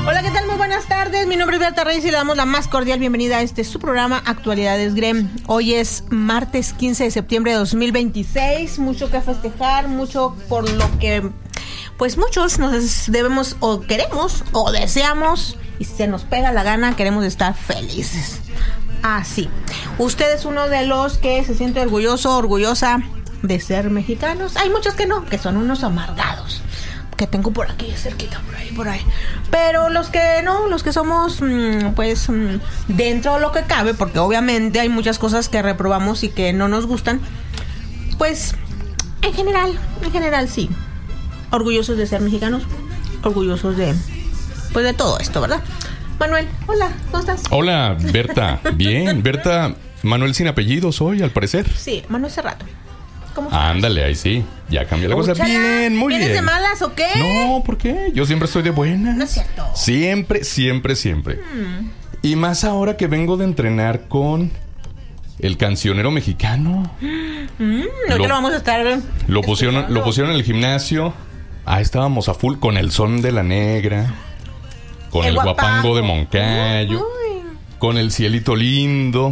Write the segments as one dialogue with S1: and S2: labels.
S1: Hola, ¿qué tal? Muy buenas tardes. Mi nombre es Berta Reyes y le damos la más cordial bienvenida a su programa Actualidades GREM. Hoy es martes 15 de septiembre de 2026. Mucho que festejar, mucho por lo que pues muchos nos debemos o queremos o deseamos, y si se nos pega la gana queremos estar felices. Así. Usted es uno de los que se siente orgulloso, orgullosa de ser mexicanos. Hay muchos que no, que son unos amargados, que tengo por aquí cerquita, por ahí. Pero los que no, los que somos pues dentro de lo que cabe, porque obviamente hay muchas cosas que reprobamos y que no nos gustan, pues en general sí, orgullosos de ser mexicanos, orgullosos de pues de todo esto, ¿verdad? Manuel, hola, ¿cómo estás?
S2: Hola, Berta. Bien, Berta, Manuel sin apellidos hoy, al parecer.
S1: Sí, Manuel Cerrato. ¿Cómo estás?
S2: Ándale, ahí sí. Ya cambió la cosa. Bien, muy bien.
S1: ¿Vienes de malas o qué?
S2: No, ¿por qué? Yo siempre estoy de buenas.
S1: No es cierto.
S2: Siempre. Y más ahora que vengo de entrenar con el cancionero mexicano.
S1: Lo vamos a estar.
S2: Lo pusieron en el gimnasio. Ahí estábamos a full con el son de la negra. Con el guapango de Moncayo. Con el cielito lindo.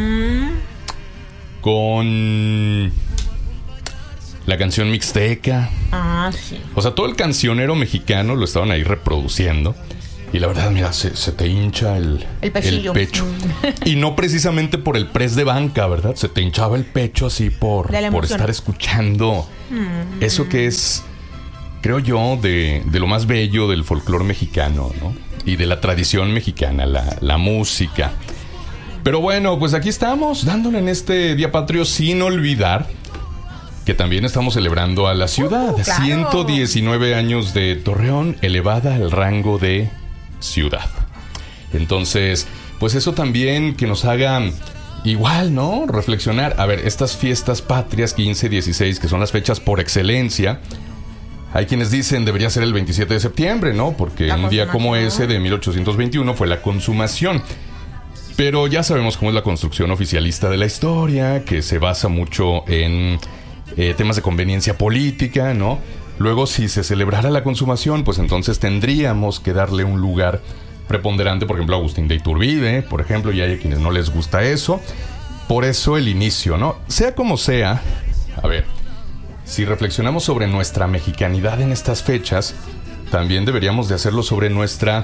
S2: Con la canción mixteca.
S1: Sí.
S2: O sea, todo el cancionero mexicano lo estaban ahí reproduciendo. Y la verdad, mira, se te hincha el pecho. Y no precisamente por el press de banca, ¿verdad? Se te hinchaba el pecho así por estar escuchando eso que es, creo yo, de lo más bello del folclore mexicano, ¿no? Y de la tradición mexicana, la música. Pero bueno, pues aquí estamos, dándole en este Día Patrio, sin olvidar que también estamos celebrando a la ciudad.
S1: Claro.
S2: 119 años de Torreón, elevada al rango de ciudad. Entonces, pues eso también que nos haga igual, ¿no? Reflexionar. A ver, estas fiestas patrias, 15, 16, que son las fechas por excelencia. Hay quienes dicen debería ser el 27 de septiembre, ¿no? Porque un día como ese de 1821 fue la consumación. Pero ya sabemos cómo es la construcción oficialista de la historia, que se basa mucho en temas de conveniencia política, ¿no? Luego, si se celebrara la consumación, pues entonces tendríamos que darle un lugar preponderante, por ejemplo, a Agustín de Iturbide, por ejemplo, y hay a quienes no les gusta eso. Por eso el inicio, ¿no? Sea como sea, a ver, si reflexionamos sobre nuestra mexicanidad en estas fechas, también deberíamos de hacerlo sobre nuestra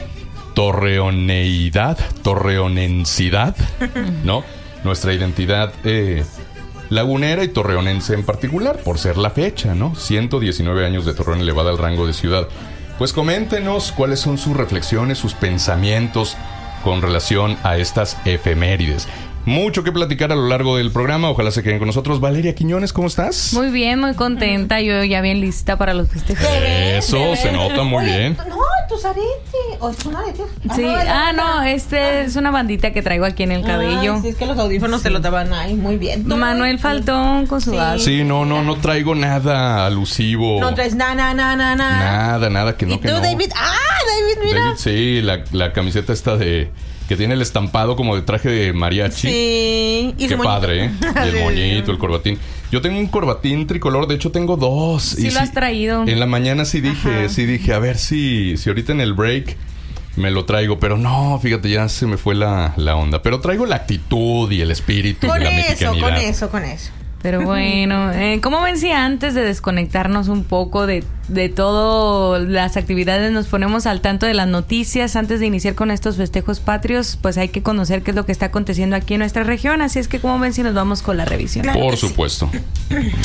S2: torreonensidad, ¿no? Nuestra identidad lagunera y torreonense en particular, por ser la fecha, ¿no? 119 años de Torreón elevada al rango de ciudad. Pues coméntenos cuáles son sus reflexiones, sus pensamientos con relación a estas efemérides. Mucho que platicar a lo largo del programa. Ojalá se queden con nosotros. Valeria Quiñones, ¿cómo estás?
S3: Muy bien, muy contenta. Yo ya bien lista para los festejos.
S2: Eso, se nota muy bien.
S1: No, tus aretes. ¿O es un arete?
S3: Sí, es una bandita que traigo aquí en el cabello.
S1: Sí, es que los audífonos se lo daban ahí. Muy bien.
S3: Manuel faltó con su vaso.
S2: Sí, no traigo nada alusivo.
S1: No traes nada.
S2: Nada que no.
S1: ¿Y tú, David? David, mira.
S2: David, sí, la camiseta esta que tiene el estampado como de traje de mariachi.
S1: Sí.
S2: Y qué padre, ¿eh? Y el moñito, el corbatín. Yo tengo un corbatín tricolor, de hecho tengo dos.
S3: Sí, lo has traído.
S2: En la mañana sí dije, a ver si ahorita en el break me lo traigo. Pero no, fíjate, ya se me fue la onda. Pero traigo la actitud y el espíritu de la mexicanidad.
S1: Con eso.
S3: Pero bueno, ¿cómo ven si antes de desconectarnos un poco de todas las actividades nos ponemos al tanto de las noticias antes de iniciar con estos festejos patrios? Pues hay que conocer qué es lo que está aconteciendo aquí en nuestra región. Así es que, ¿cómo ven si nos vamos con la revisión?
S2: Claro. Por supuesto.